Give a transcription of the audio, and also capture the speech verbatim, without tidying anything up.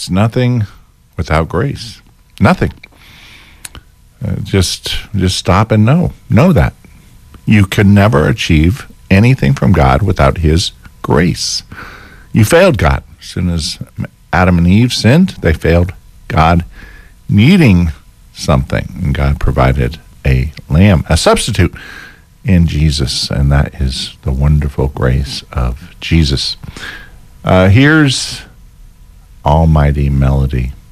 It's nothing without grace. Nothing. Uh, just, just stop and know. Know that. You can never achieve anything from God without his grace. You failed God. As soon as Adam and Eve sinned, they failed God, needing something. And God provided a lamb, a substitute in Jesus, and that is the wonderful grace of Jesus. Uh, here's Almighty Melody.